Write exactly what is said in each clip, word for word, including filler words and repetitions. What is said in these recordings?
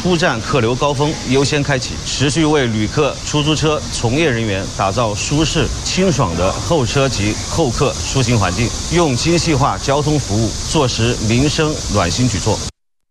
出站客流高峰优先开启，持续为旅客、出租车从业人员打造舒适清爽的候车及候客出行环境，用精细化交通服务做实民生暖心举措。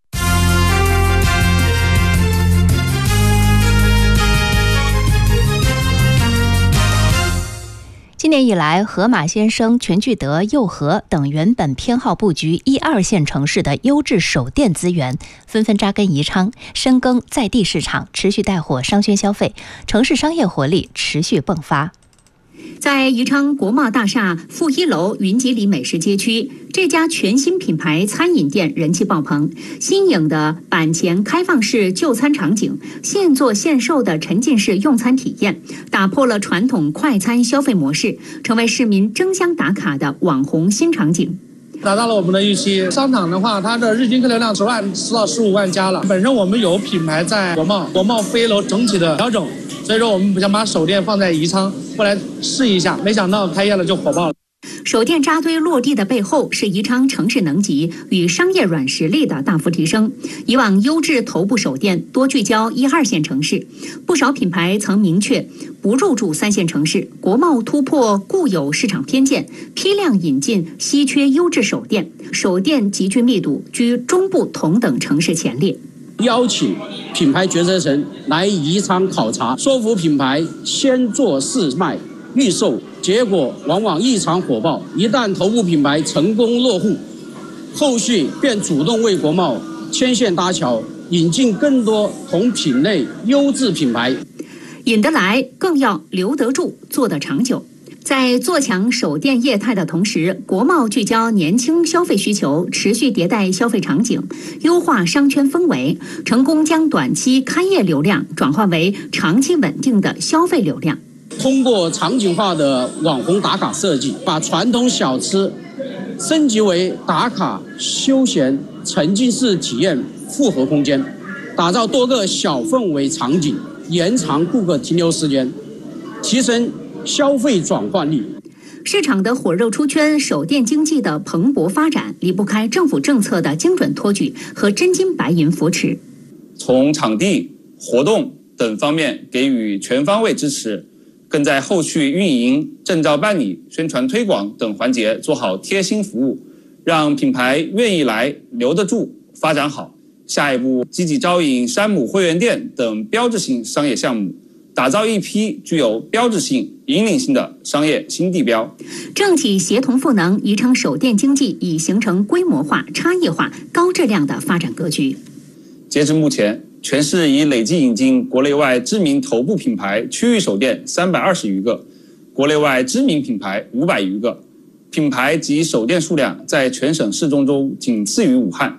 今年以来，河马先生、全聚德、佑和等原本偏好布局一二线城市的优质手电资源，纷纷扎根宜昌，深耕在地市场，持续带火商圈消费，城市商业活力持续迸发。 在宜昌国贸大厦负一楼云集里美食街区，这家全新品牌餐饮店人气爆棚。新颖的板前开放式就餐场景，现做现售的沉浸式用餐体验，打破了传统快餐消费模式，成为市民争相打卡的网红新场景。 达到了我们的预期。商场的话，它的日均客流量十万十到十五万家了。本身我们有品牌在国贸，国贸负一楼整体的调整，所以说我们想把手电放在宜昌，过来试一下，没想到开业了就火爆了。 手电扎堆落地的背后是宜昌城市能级与商业软实力的大幅提升。以往优质头部手电多聚焦一二线城市，不少品牌曾明确不入驻三线城市。国贸突破固有市场偏见，批量引进稀缺优质手电，手电集聚密度居中部同等城市前列。 邀请品牌决策层来宜昌考察，说服品牌先做试卖预售，结果往往异常火爆。一旦头部品牌成功落户，后续便主动为国贸牵线搭桥，引进更多同品类优质品牌。 引得来，更要留得住，做得长久。在做强手电业态的同时，国贸聚焦年轻消费需求，持续迭代消费场景，优化商圈氛围，成功将短期开业流量转化为长期稳定的消费流量。 通过场景化的网红打卡设计，把传统小吃升级为打卡休闲沉浸式体验复合空间，打造多个小氛围场景，延长顾客停留时间，提升消费转换率。 市场的火热出圈，手电经济的蓬勃发展，离不开政府政策的精准托举和真金白银扶持。 从场地、活动等方面给予全方位支持，更在后续运营、证照办理、宣传推广等环节做好贴心服务，让品牌愿意来、留得住、发展好。下一步积极招引山姆会员店等标志性商业项目，打造一批具有标志性、引领性的商业新地标。 政企协同赋能，宜昌手电经济已形成规模化、差异化、高质量的发展格局。 截至目前，全市已累计引进国内外知名头部品牌区域手电三百二十余个，国内外知名品牌五百余个，品牌及手电数量在全省市中中仅次于武汉。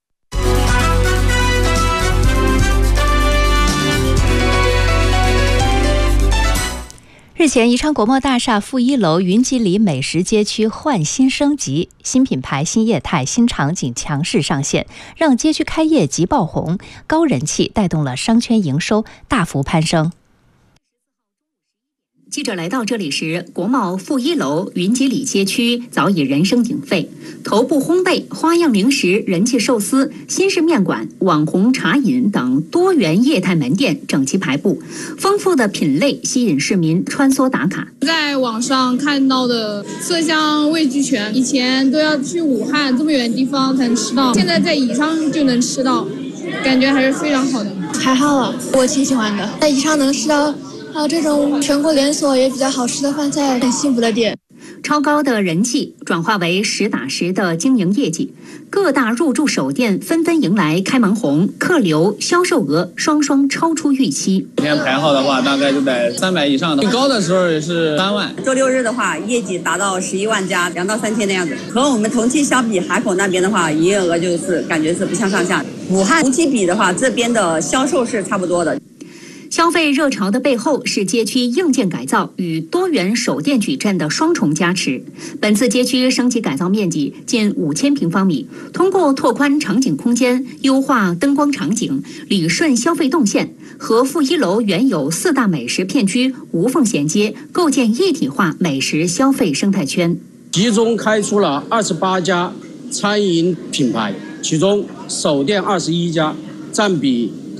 日前，宜昌国贸大厦负一楼云集里美食街区焕新升级，新品牌、新业态、新场景强势上线，让街区开业即爆红，高人气带动了商圈营收大幅攀升。 记者来到这里时，国贸负一楼云集里街区早已人声鼎沸，头部烘焙、花样零食、人气寿司、新式面馆、网红茶饮等多元业态门店整齐排布，丰富的品类吸引市民穿梭打卡。 在网上看到的色香味俱全，以前都要去武汉这么远的地方才能吃到，现在在宜昌就能吃到，感觉还是非常好的。 还好啊，我挺喜欢的，在宜昌能吃到还有这种全国连锁也比较好吃的饭菜，很幸福的店。 超高的人气转化为实打实的经营业绩，各大入驻手店纷纷迎来开门红，客流、销售额双双超出预期。 每天排号的话，大概就在三百以上的，最高的时候也是三万。 周六日的话，业绩达到十一万家，两到三千的样子。和我们同期相比，海口那边的话，营业额就是感觉是不相上下。武汉同期比的话，这边的销售是差不多的。 消费热潮的背后是街区硬件改造与多元手电矩阵的双重加持。本次街区升级改造面积近五千平方米，通过拓宽场景空间、优化灯光场景、理顺消费动线，和负一楼原有四大美食片区无缝衔接，构建一体化美食消费生态圈。 集中开出了二十八家餐饮品牌，其中手电二十一家，占比